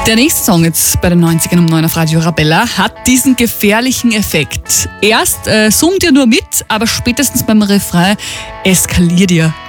Der nächste Song jetzt bei den 90ern um 9 auf Radio Arabella hat diesen gefährlichen Effekt. Erst summt ihr nur mit, aber spätestens beim Refrain eskaliert ihr.